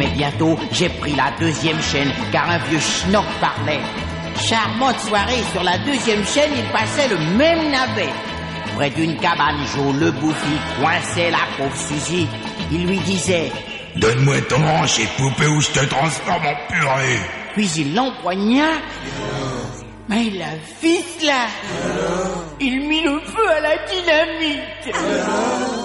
Mais bientôt, j'ai pris la deuxième chaîne, car un vieux schnock parlait. Charmante soirée, sur la deuxième chaîne, il passait le même navet. Près d'une cabane, Joe le bouffi coinçait la pauvre Suzy. Il lui disait: donne-moi ton hanche et poupée ou je te transforme en purée. Puis il l'empoigna. Mais la fils là, il mit le feu à la dynamite.